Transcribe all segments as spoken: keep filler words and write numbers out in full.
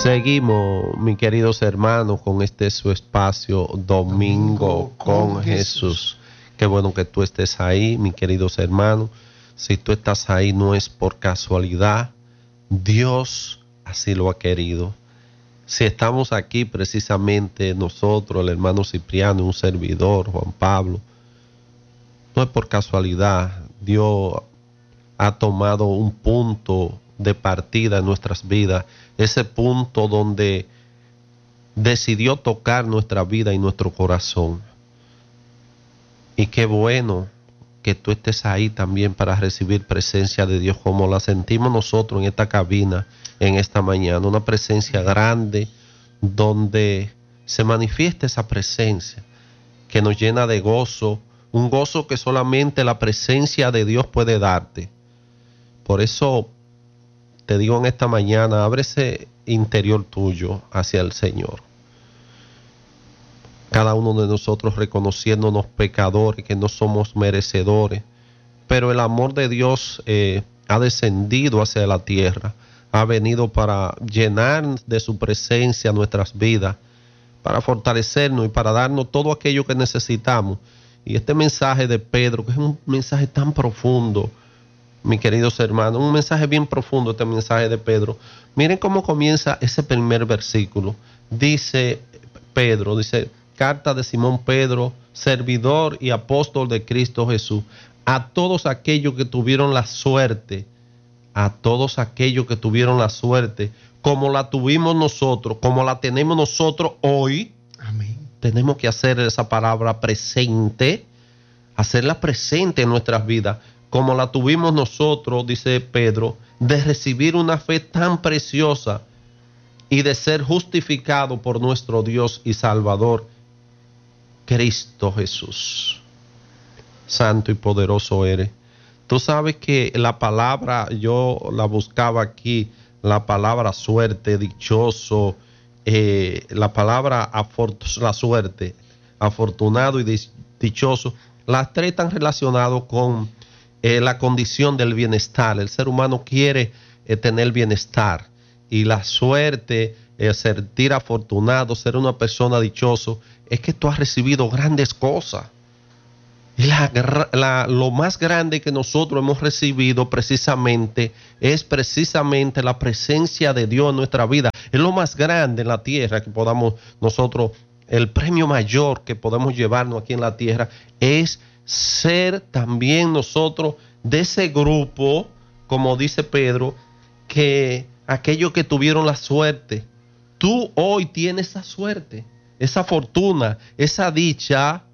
Seguimos, mis queridos hermanos, con este su espacio Domingo con Jesús. Qué bueno que tú estés ahí, mis queridos hermanos. Si tú estás ahí no es por casualidad, Dios así lo ha querido. Si estamos aquí precisamente nosotros, el hermano Cipriano, un servidor, Juan Pablo, no es por casualidad. Dios ha tomado un punto de partida en nuestras vidas, ese punto donde decidió tocar nuestra vida y nuestro corazón. Y qué bueno que tú estés ahí también para recibir presencia de Dios como la sentimos nosotros en esta cabina en esta mañana, una presencia grande donde se manifiesta esa presencia que nos llena de gozo, un gozo que solamente la presencia de Dios puede darte. Por eso te digo en esta mañana, abre ese interior tuyo hacia el Señor. Cada uno de nosotros reconociéndonos pecadores, que no somos merecedores, pero el amor de Dios eh, ha descendido hacia la tierra, ha venido para llenar de su presencia nuestras vidas, para fortalecernos y para darnos todo aquello que necesitamos. Y este mensaje de Pedro, que es un mensaje tan profundo, mis queridos hermanos, un mensaje bien profundo este mensaje de Pedro. Miren cómo comienza ese primer versículo. Dice Pedro, dice, carta de Simón Pedro, servidor y apóstol de Cristo Jesús, a todos aquellos que tuvieron la suerte, a todos aquellos que tuvieron la suerte, como la tuvimos nosotros, como la tenemos nosotros hoy. Amén. Tenemos que hacer esa palabra presente, hacerla presente en nuestras vidas, como la tuvimos nosotros, dice Pedro, de recibir una fe tan preciosa y de ser justificado por nuestro Dios y Salvador, Cristo Jesús. Santo y poderoso eres. Tú sabes que la palabra, yo la buscaba aquí, la palabra suerte, dichoso, eh, la palabra la suerte, afortunado y dichoso, las tres están relacionadas con Eh, la condición del bienestar. El ser humano quiere eh, tener bienestar, y la suerte, eh, sentir afortunado, ser una persona dichoso, es que tú has recibido grandes cosas. Y la, la, lo más grande que nosotros hemos recibido precisamente es precisamente la presencia de Dios en nuestra vida. Es lo más grande en la tierra que podamos nosotros, el premio mayor que podemos llevarnos aquí en la tierra es ser también nosotros de ese grupo, como dice Pedro, que aquellos que tuvieron la suerte. Tú hoy tienes esa suerte, esa fortuna, esa dicha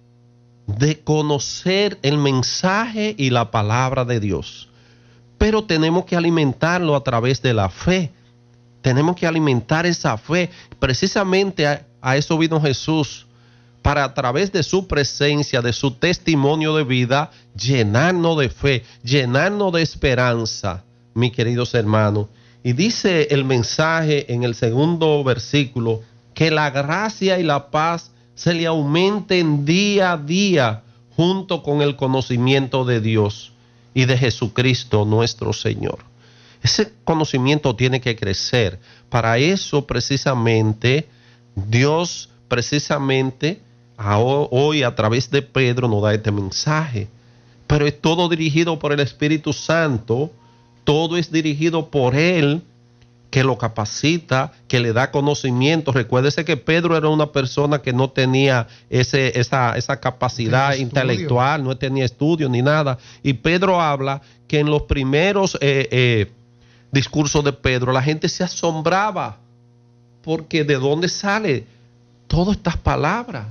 de conocer el mensaje y la palabra de Dios. Pero tenemos que alimentarlo a través de la fe. Tenemos que alimentar esa fe. Precisamente a, a eso vino Jesús, para a través de su presencia, de su testimonio de vida, llenarnos de fe, llenarnos de esperanza, mis queridos hermanos. Y dice el mensaje en el segundo versículo, que la gracia y la paz se le aumenten día a día junto con el conocimiento de Dios y de Jesucristo nuestro Señor. Ese conocimiento tiene que crecer. Para eso precisamente Dios precisamente hoy a través de Pedro nos da este mensaje, pero es todo dirigido por el Espíritu Santo, todo es dirigido por Él, que lo capacita, que le da conocimiento. Recuérdese que Pedro era una persona que no tenía ese, esa, esa capacidad no intelectual, no tenía estudio ni nada, y Pedro habla que en los primeros eh, eh, discursos de Pedro la gente se asombraba, porque ¿de dónde sale todas estas palabras?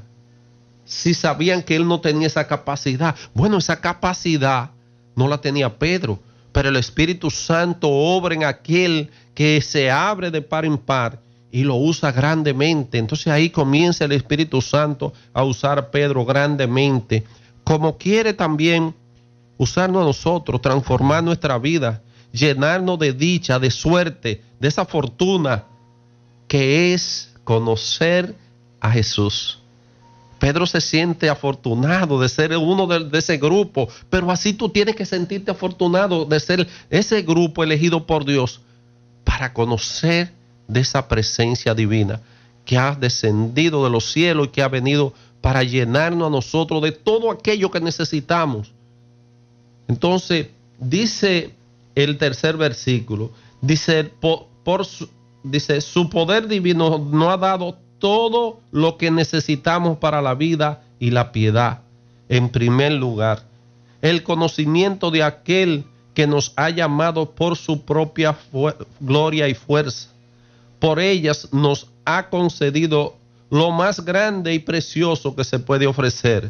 Si sabían que él no tenía esa capacidad. Bueno, esa capacidad no la tenía Pedro, pero el Espíritu Santo obra en aquel que se abre de par en par y lo usa grandemente. Entonces ahí comienza el Espíritu Santo a usar a Pedro grandemente, como quiere también usarnos a nosotros, transformar nuestra vida, llenarnos de dicha, de suerte, de esa fortuna que es conocer a Jesús. Pedro se siente afortunado de ser uno de, de ese grupo, pero así tú tienes que sentirte afortunado de ser ese grupo elegido por Dios para conocer de esa presencia divina que ha descendido de los cielos y que ha venido para llenarnos a nosotros de todo aquello que necesitamos. Entonces, dice el tercer versículo, dice, por, por su, dice, su poder divino nos ha dado todo lo que necesitamos para la vida y la piedad. En primer lugar, el conocimiento de aquel que nos ha llamado por su propia gloria y fuerza. Por ellas nos ha concedido lo más grande y precioso que se puede ofrecer.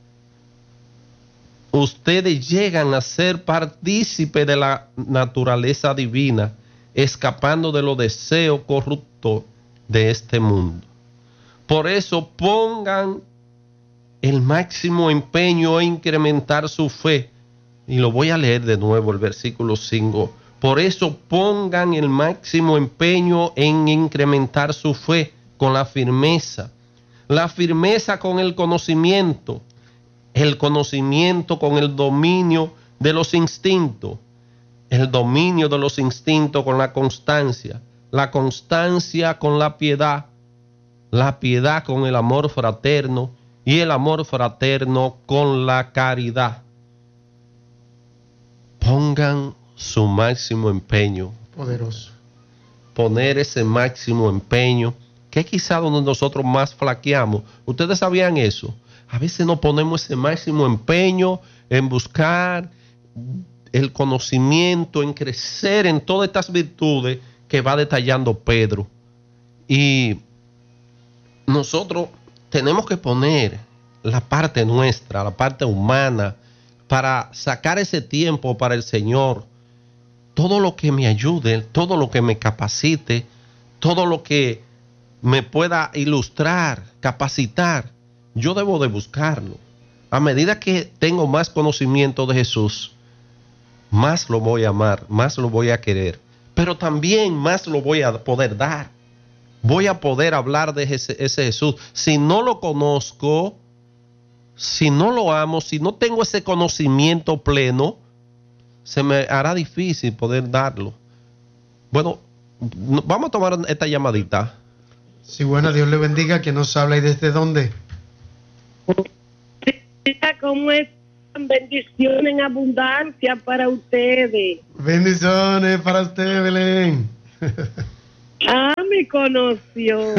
Ustedes llegan a ser partícipes de la naturaleza divina, escapando de los deseos corruptos de este mundo. Por eso pongan el máximo empeño en incrementar su fe. Y lo voy a leer de nuevo, el versículo cinco. Por eso pongan el máximo empeño en incrementar su fe con la firmeza. La firmeza con el conocimiento. El conocimiento con el dominio de los instintos. El dominio de los instintos con la constancia. La constancia con la piedad. La piedad con el amor fraterno. Y el amor fraterno con la caridad. Pongan su máximo empeño. Poderoso. Poner ese máximo empeño, que es quizá donde nosotros más flaqueamos. ¿Ustedes sabían eso? A veces no ponemos ese máximo empeño en buscar el conocimiento, en crecer en todas estas virtudes que va detallando Pedro. Y nosotros tenemos que poner la parte nuestra, la parte humana, para sacar ese tiempo para el Señor. Todo lo que me ayude, todo lo que me capacite, todo lo que me pueda ilustrar, capacitar, yo debo de buscarlo. A medida que tengo más conocimiento de Jesús, más lo voy a amar, más lo voy a querer, pero también más lo voy a poder dar. Voy a poder hablar de ese, ese Jesús. Si no lo conozco, si no lo amo, si no tengo ese conocimiento pleno, se me hará difícil poder darlo. Bueno, vamos a tomar esta llamadita. Sí, bueno, Dios le bendiga. ¿Quién nos habla y desde dónde? ¿Cómo es? Bendición en abundancia para ustedes. Bendiciones para usted, Belén. Ah, me conoció.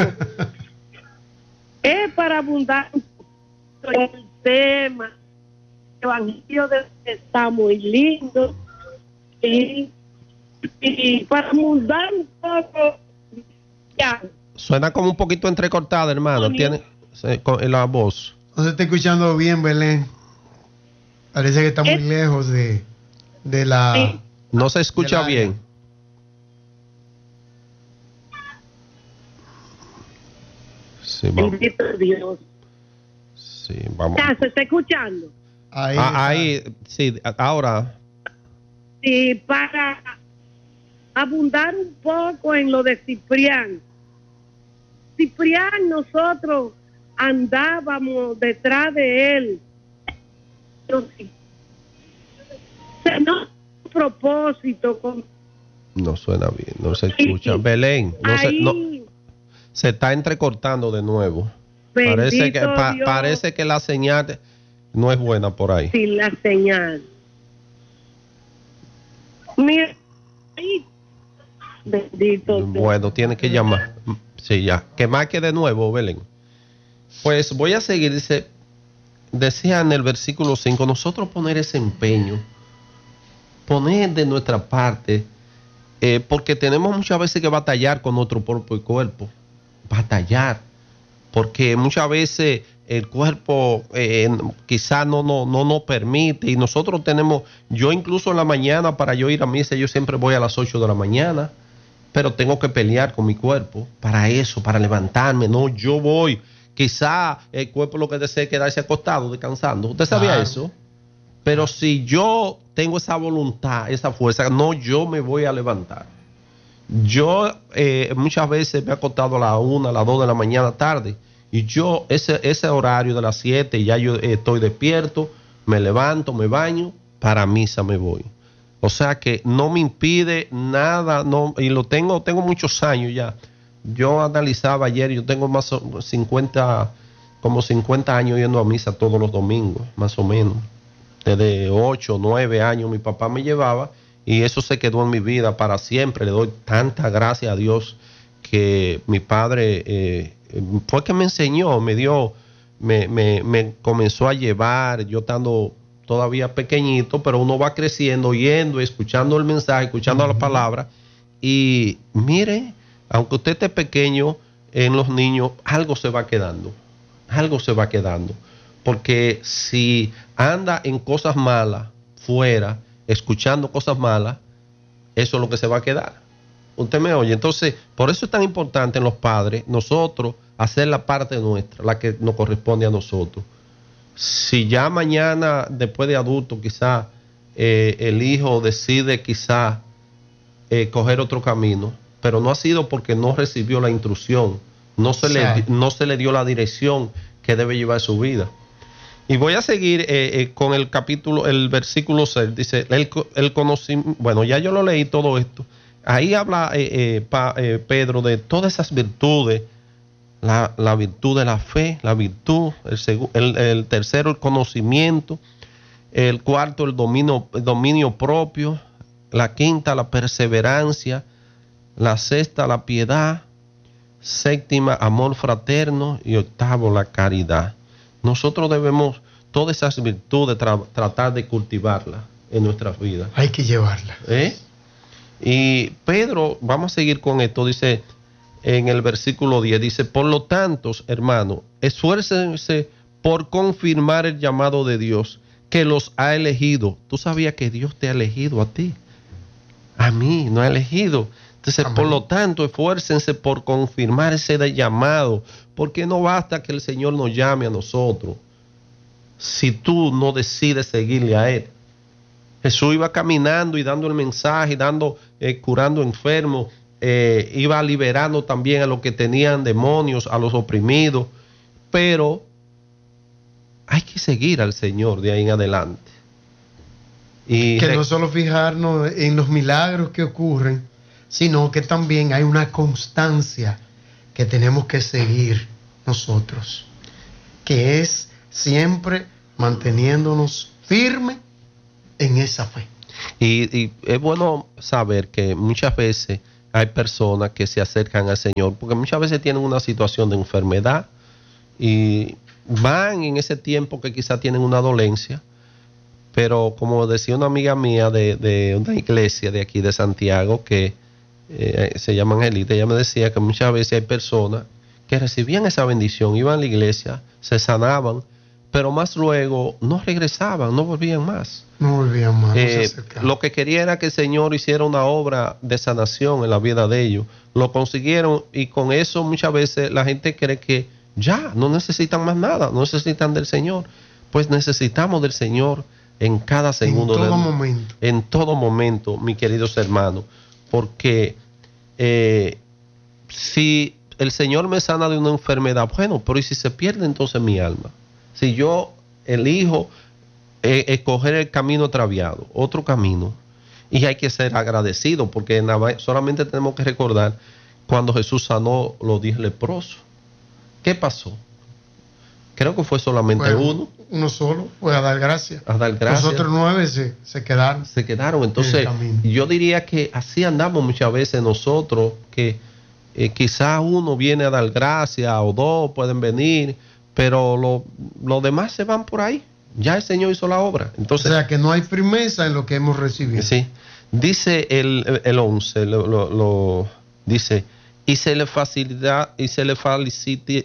Es para abundar el tema. El evangelio de está muy lindo. Y, y para abundar un poco. Ya. Suena como un poquito entrecortada, hermano. Tiene la voz. No se está escuchando bien, Belén. Parece que está muy es, lejos de, de la... Sí. No se escucha bien. Sí, vamos. Bendito Dios. Sí, vamos. Ya, ¿se está escuchando? Ahí, ah, ahí, sí, ahora. Sí, para abundar un poco en lo de Ciprián. Ciprián, nosotros andábamos detrás de él. No, propósito con... No suena bien, no se escucha. Belén, no se, no, se está entrecortando de nuevo. Parece que, pa, parece que la señal no es buena por ahí. Sí, la señal. Mira, ahí. Bendito. Bueno, tiene que llamar. Sí, ya. Que marque de nuevo, Belén. Pues voy a seguir, dice... Decía en el versículo cinco, nosotros poner ese empeño, poner de nuestra parte, eh, porque tenemos muchas veces que batallar con nuestro propio cuerpo, batallar, porque muchas veces el cuerpo eh, quizás no, no, no nos permite, y nosotros tenemos, yo incluso en la mañana para yo ir a misa, yo siempre voy a las ocho de la mañana, pero tengo que pelear con mi cuerpo para eso, para levantarme, no, yo voy. Quizá el cuerpo lo que desea es quedarse acostado, descansando. ¿Usted sabía ah. eso? Pero si yo tengo esa voluntad, esa fuerza, no, yo me voy a levantar. Yo eh, muchas veces me he acostado a la una, a las dos de la mañana tarde. Y yo, ese, ese horario de las siete, ya yo eh, estoy despierto, me levanto, me baño, para misa me voy. O sea que no me impide nada, no, y lo tengo, tengo muchos años ya. Yo analizaba ayer, yo tengo más o cincuenta, como cincuenta años yendo a misa todos los domingos, más o menos. Desde ocho, nueve años mi papá me llevaba y eso se quedó en mi vida para siempre. Le doy tanta gracias a Dios que mi padre eh, fue que me enseñó, me dio, me, me, me comenzó a llevar, yo estando todavía pequeñito, pero uno va creciendo, oyendo, escuchando el mensaje, escuchando uh-huh. la palabra. Y mire, aunque usted esté pequeño, en los niños algo se va quedando, algo se va quedando. Porque si anda en cosas malas, fuera, escuchando cosas malas, eso es lo que se va a quedar. Usted me oye. Entonces, por eso es tan importante en los padres, nosotros, hacer la parte nuestra, la que nos corresponde a nosotros. Si ya mañana, después de adulto, quizá eh, el hijo decide quizá eh, coger otro camino, pero no ha sido porque no recibió la instrucción, no se, sí. le, no se le dio la dirección que debe llevar su vida. Y voy a seguir eh, eh, con el capítulo, el versículo seis, dice, el, el conocimiento, bueno, ya yo lo leí todo esto, ahí habla eh, eh, pa, eh, Pedro de todas esas virtudes, La, la virtud de la fe, la virtud, el, segu, el, el tercero el conocimiento, el cuarto el dominio, el dominio propio, la quinta la perseverancia, la sexta la piedad, séptima amor fraterno y octavo la caridad. Nosotros debemos todas esas virtudes tra tratar de cultivarlas en nuestras vidas. Hay que llevarlas. ¿Eh? Y Pedro, vamos a seguir con esto, dice en el versículo diez, dice, por lo tanto, hermanos, esfuércense por confirmar el llamado de Dios, que los ha elegido. Tú sabías que Dios te ha elegido a ti, a mí, no ha elegido. Entonces, amén. Por lo tanto, esfuércense por confirmar ese llamado, porque no basta que el Señor nos llame a nosotros, si tú no decides seguirle a Él. Jesús iba caminando y dando el mensaje, dando, eh, curando enfermos, Eh, iba liberando también a los que tenían demonios, a los oprimidos, pero hay que seguir al Señor de ahí en adelante. Y que no solo fijarnos en los milagros que ocurren, sino que también hay una constancia que tenemos que seguir nosotros, que es siempre manteniéndonos firmes en esa fe. Y, y es bueno saber que muchas veces hay personas que se acercan al Señor porque muchas veces tienen una situación de enfermedad y van en ese tiempo que quizá tienen una dolencia, pero como decía una amiga mía de, de una iglesia de aquí de Santiago que eh, se llama Angelita, ella me decía que muchas veces hay personas que recibían esa bendición, iban a la iglesia, se sanaban, pero más luego no regresaban, no volvían más. No volvían más. Eh, no lo que quería era que el Señor hiciera una obra de sanación en la vida de ellos. Lo consiguieron y con eso muchas veces la gente cree que ya no necesitan más nada, no necesitan del Señor. Pues necesitamos del Señor en cada segundo. En todo de, momento. En todo momento, mis queridos hermanos. Porque eh, si el Señor me sana de una enfermedad, bueno, pero ¿y si se pierde entonces mi alma? Si yo elijo eh, escoger el camino atraviado, otro camino, y hay que ser agradecido, porque nada, solamente tenemos que recordar cuando Jesús sanó los diez leprosos. ¿Qué pasó? Creo que fue solamente bueno, uno. Uno solo, fue a dar gracias. A dar gracias. Los otros nueve se, se quedaron. Se quedaron. Entonces, yo diría que así andamos muchas veces nosotros, que eh, quizás uno viene a dar gracias, o dos pueden venir, pero los lo demás se van por ahí. Ya el Señor hizo la obra. Entonces, o sea que no hay firmeza en lo que hemos recibido. Sí. Dice el, el once, lo, lo, lo dice, y se le facilita, y se le facilite,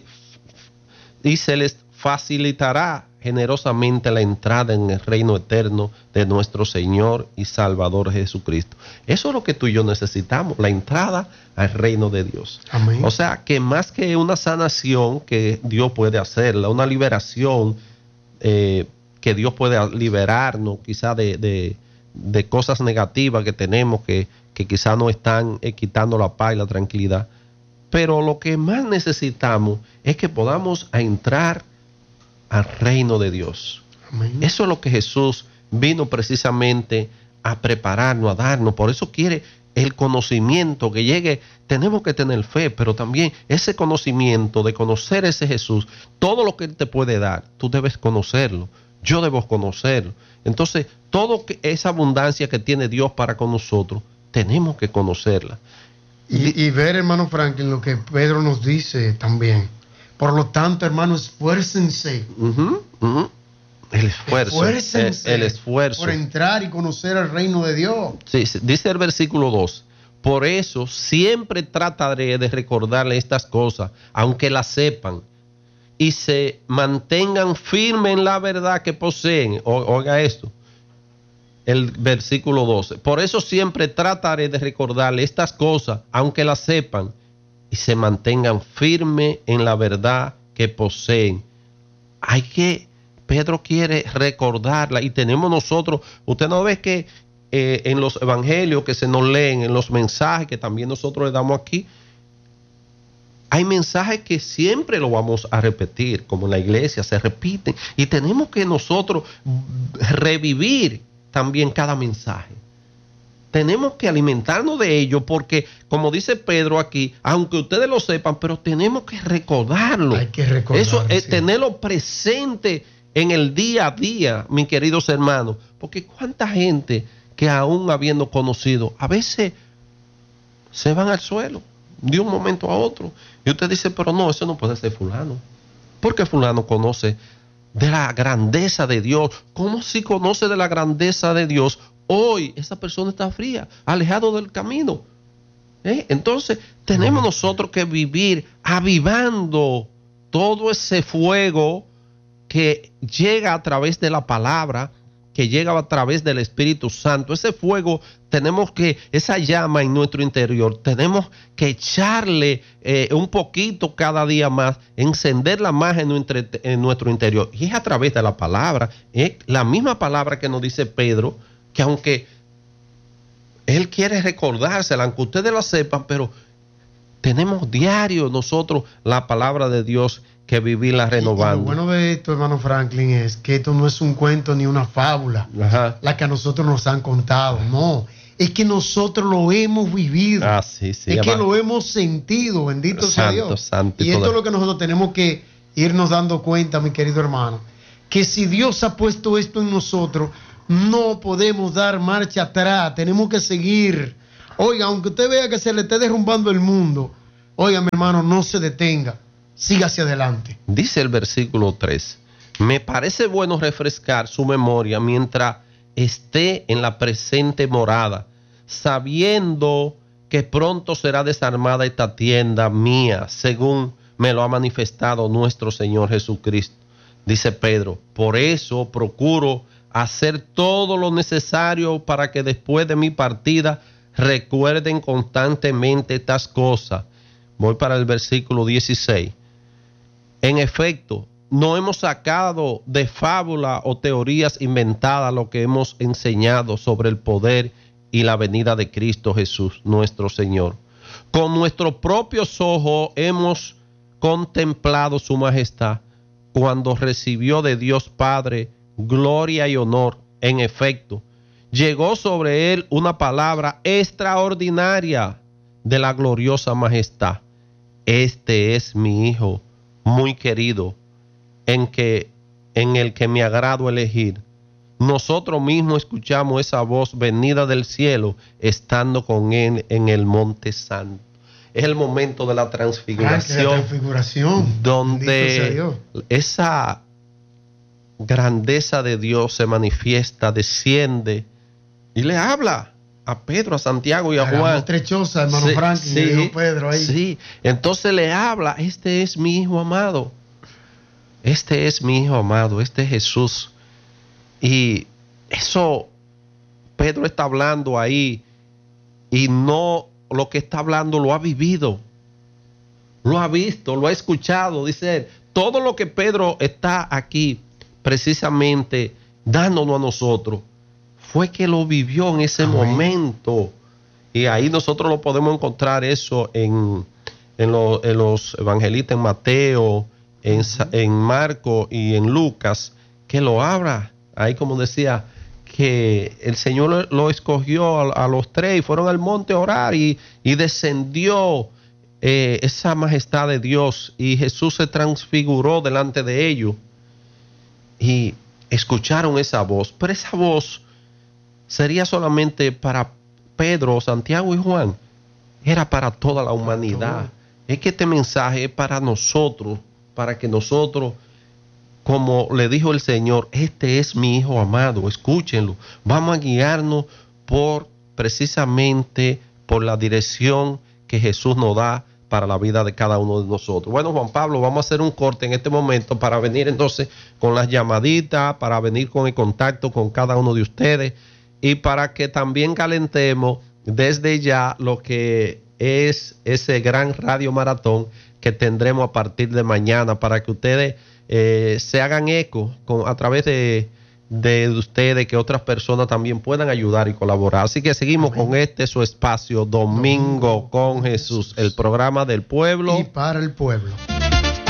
y se les facilitará generosamente la entrada en el reino eterno de nuestro Señor y Salvador Jesucristo. Eso es lo que tú y yo necesitamos, la entrada al reino de Dios. Amén. O sea, que más que una sanación que Dios puede hacerla, una liberación eh, que Dios puede liberarnos quizá de, de, de cosas negativas que tenemos, que, que quizá nos están eh, quitando la paz y la tranquilidad. Pero lo que más necesitamos es que podamos entrar al reino de Dios. Amén. Eso es lo que Jesús vino precisamente a prepararnos, a darnos. Por eso quiere el conocimiento que llegue. Tenemos que tener fe, pero también ese conocimiento de conocer a ese Jesús, todo lo que Él te puede dar, tú debes conocerlo. Yo debo conocerlo. Entonces, toda esa abundancia que tiene Dios para con nosotros, tenemos que conocerla. Y, y ver, hermano Franklin, lo que Pedro nos dice también. Por lo tanto, hermanos, esfuércense. Uh-huh, uh-huh. El esfuerzo. Esfuércense el, el esfuerzo. por entrar y conocer el reino de Dios. Sí, dice el versículo dos. Por eso siempre trataré de recordarle estas cosas, aunque las sepan, y se mantengan firmes en la verdad que poseen. O, oiga esto. El versículo doce. Por eso siempre trataré de recordarle estas cosas, aunque las sepan, y se mantengan firmes en la verdad que poseen. Hay que, Pedro quiere recordarla, y tenemos nosotros, usted no ve que eh, en los evangelios que se nos leen, en los mensajes que también nosotros le damos aquí, hay mensajes que siempre lo vamos a repetir, como en la iglesia se repiten, y tenemos que nosotros revivir también cada mensaje. Tenemos que alimentarnos de ello porque, como dice Pedro aquí, aunque ustedes lo sepan, pero tenemos que recordarlo. Hay que recordarlo. Eso es sí. tenerlo presente en el día a día, mis queridos hermanos. Porque cuánta gente que aún habiendo conocido, a veces se van al suelo de un momento a otro. Y usted dice, pero no, eso no puede ser fulano. Porque fulano conoce de la grandeza de Dios. ¿Cómo si conoce de la grandeza de Dios? Hoy esa persona está fría, alejado del camino. ¿Eh? Entonces tenemos nosotros que vivir avivando todo ese fuego que llega a través de la palabra, que llega a través del Espíritu Santo. Ese fuego tenemos que, esa llama en nuestro interior, tenemos que echarle eh, un poquito cada día más, encenderla más en nuestro, en nuestro interior. Y es a través de la palabra, ¿eh? La misma palabra que nos dice Pedro, que aunque él quiere recordársela, aunque ustedes la sepan, pero tenemos diario nosotros la palabra de Dios que vivirla renovando. Y, y lo bueno de esto, hermano Franklin, es que esto no es un cuento ni una fábula, Ajá. la que a nosotros nos han contado, no. Es que nosotros lo hemos vivido. Ah, sí, sí, es va. que lo hemos sentido, bendito santo, sea Dios. Santo, y esto es lo que nosotros tenemos que irnos dando cuenta, mi querido hermano, que si Dios ha puesto esto en nosotros, no podemos dar marcha atrás, tenemos que seguir. Oiga, aunque usted vea que se le esté derrumbando el mundo, oiga, mi hermano, no se detenga, siga hacia adelante. Dice el versículo tres, me parece bueno refrescar su memoria mientras esté en la presente morada, sabiendo que pronto será desarmada esta tienda mía, según me lo ha manifestado nuestro Señor Jesucristo. Dice Pedro, por eso procuro hacer todo lo necesario para que después de mi partida recuerden constantemente estas cosas. Voy para el versículo dieciséis. En efecto, no hemos sacado de fábula o teorías inventadas lo que hemos enseñado sobre el poder y la venida de Cristo Jesús, nuestro Señor. Con nuestros propios ojos hemos contemplado su majestad cuando recibió de Dios Padre gloria y honor. En efecto, llegó sobre él una palabra extraordinaria de la gloriosa majestad. Este es mi Hijo muy querido, en, que, en el que me agrado elegir. Nosotros mismos escuchamos esa voz venida del cielo, estando con él en el monte santo. Es el momento de la transfiguración, ah, la transfiguración. donde esa grandeza de Dios se manifiesta, desciende y le habla a Pedro, a Santiago y a la Juan. Estrechosa, hermano sí, Franklin, sí, dijo Pedro ahí. Sí, entonces le habla, este es mi Hijo amado, este es mi Hijo amado, este es Jesús. Y eso Pedro está hablando ahí, y no lo que está hablando lo ha vivido, lo ha visto, lo ha escuchado. Dice él, todo lo que Pedro está aquí precisamente dándonos a nosotros fue que lo vivió en ese Amén. momento. Y ahí nosotros lo podemos encontrar eso en, en, lo, en los evangelistas, en Mateo, en, en Marco y en Lucas, que lo habla ahí, como decía, que el Señor lo, lo escogió a, a los tres y fueron al monte a orar y, y descendió eh, esa majestad de Dios y Jesús se transfiguró delante de ellos y escucharon esa voz, pero esa voz sería solamente para Pedro, Santiago y Juan, era para toda la humanidad. Es que este mensaje es para nosotros, para que nosotros, como le dijo el Señor, este es mi Hijo amado, escúchenlo. Vamos a guiarnos por precisamente por la dirección que Jesús nos da para la vida de cada uno de nosotros. Bueno, Juan Pablo, vamos a hacer un corte en este momento para venir entonces con las llamaditas, para venir con el contacto con cada uno de ustedes y para que también calentemos desde ya lo que es ese gran radio maratón que tendremos a partir de mañana para que ustedes eh, se hagan eco con, a través de, de ustedes, que otras personas también puedan ayudar y colaborar. Así que seguimos Amén. Con este su espacio Domingo, Domingo con Jesús, el programa del pueblo y para el pueblo.